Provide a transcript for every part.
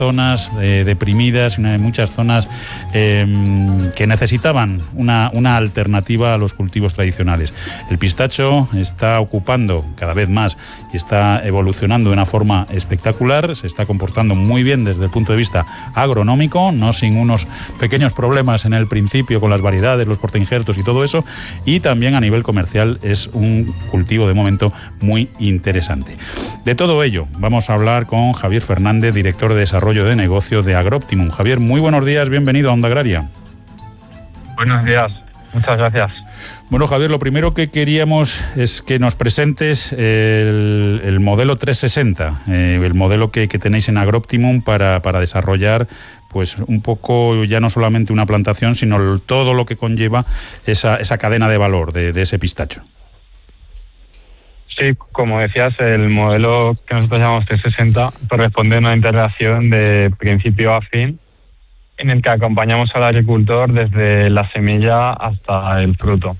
zonas deprimidas, muchas zonas que necesitaban una alternativa a los cultivos tradicionales. El pistacho está ocupando cada vez más y está evolucionando de una forma espectacular, se está comportando muy bien desde el punto de vista agronómico, no sin unos pequeños problemas en el principio con las variedades, los portainjertos y todo eso, y también a nivel comercial es un cultivo de momento muy interesante. De todo ello vamos a hablar con Javier Fernández, director de Desarrollo de Negocio de Agroptimum. Javier, muy buenos días, bienvenido a Onda Agraria. Buenos días, muchas gracias. Bueno, Javier, lo primero que queríamos es que nos presentes el modelo 360, el modelo que tenéis en Agroptimum para desarrollar pues un poco ya no solamente una plantación, sino todo lo que conlleva esa cadena de valor de ese pistacho. Sí, como decías, el modelo que nosotros llamamos 360 corresponde a una integración de principio a fin, en el que acompañamos al agricultor desde la semilla hasta el fruto.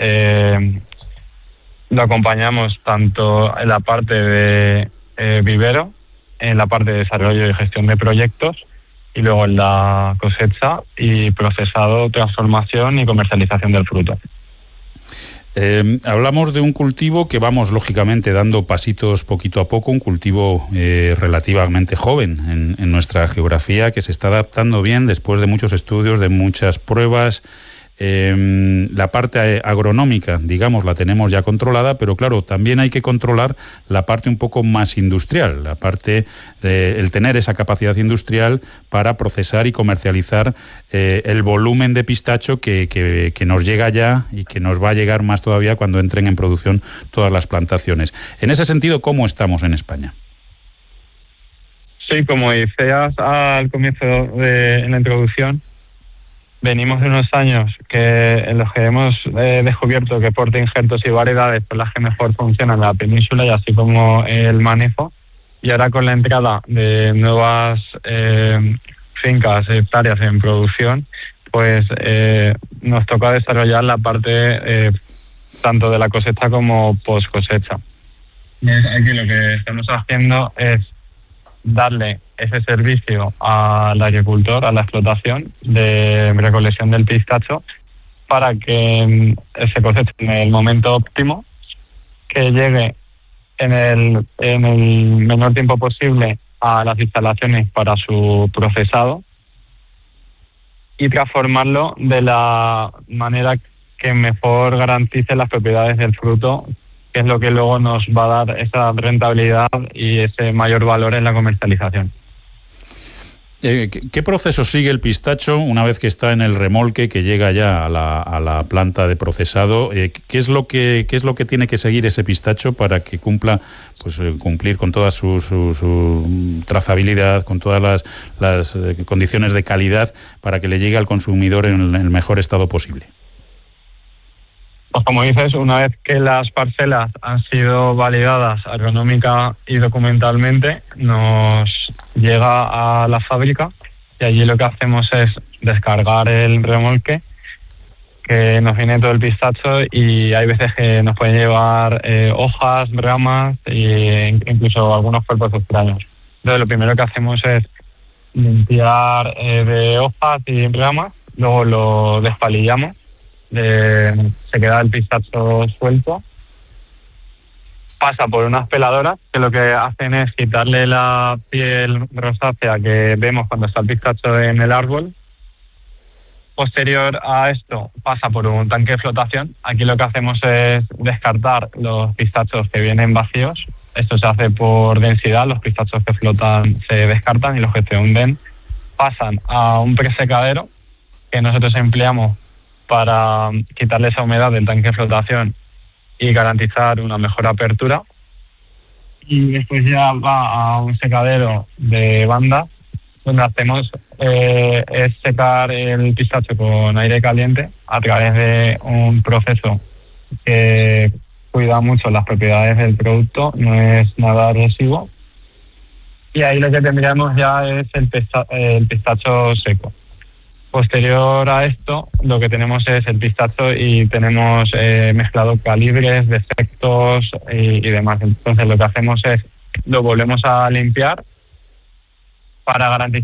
Lo acompañamos tanto en la parte de vivero, en la parte de desarrollo y gestión de proyectos, y luego en la cosecha y procesado, transformación y comercialización del fruto. Hablamos de un cultivo que vamos lógicamente dando pasitos poquito a poco, un cultivo relativamente joven en nuestra geografía, que se está adaptando bien después de muchos estudios, de muchas pruebas. La parte agronómica, digamos, la tenemos ya controlada, pero claro, también hay que controlar la parte un poco más industrial, la parte de el tener esa capacidad industrial para procesar y comercializar el volumen de pistacho que nos llega ya y que nos va a llegar más todavía cuando entren en producción todas las plantaciones. En ese sentido, ¿cómo estamos en España? Sí, como decías al comienzo en la introducción, venimos de unos años en los que hemos descubierto que portainjertos y variedades son las que mejor funcionan en la península, y así como el manejo. Y ahora con la entrada de nuevas fincas, hectáreas en producción, pues nos toca desarrollar la parte tanto de la cosecha como post cosecha. Aquí lo que estamos haciendo es darle ese servicio al agricultor, a la explotación de recolección del pistacho, para que se coseche en el momento óptimo, que llegue en el menor tiempo posible a las instalaciones para su procesado y transformarlo de la manera que mejor garantice las propiedades del fruto, que es lo que luego nos va a dar esa rentabilidad y ese mayor valor en la comercialización. ¿Qué proceso sigue el pistacho una vez que está en el remolque, que llega ya a la planta de procesado? ¿Qué es lo que tiene que seguir ese pistacho para que cumplir con toda su trazabilidad, con todas las condiciones de calidad, para que le llegue al consumidor en el mejor estado posible? Pues como dices, una vez que las parcelas han sido validadas agronómica y documentalmente, nos llega a la fábrica y allí lo que hacemos es descargar el remolque, que nos viene todo el pistacho, y hay veces que nos pueden llevar hojas, ramas e incluso algunos cuerpos extraños. Entonces lo primero que hacemos es limpiar de hojas y ramas, luego lo despalillamos. Se queda el pistacho suelto, pasa por unas peladoras que lo que hacen es quitarle la piel rosácea que vemos cuando está el pistacho en el árbol. Posterior a esto pasa por un tanque de flotación. Aquí lo que hacemos es descartar los pistachos que vienen vacíos. Esto se hace por densidad, los pistachos que flotan se descartan y los que se hunden pasan a un presecadero que nosotros empleamos para quitarle esa humedad del tanque de flotación y garantizar una mejor apertura. Y después ya va a un secadero de banda, donde hacemos es secar el pistacho con aire caliente a través de un proceso que cuida mucho las propiedades del producto, no es nada agresivo. Y ahí lo que tendríamos ya es el pistacho seco. Posterior a esto, lo que tenemos es el pistacho y tenemos mezclado calibres, defectos y demás. Entonces lo que hacemos es lo volvemos a limpiar para garantizar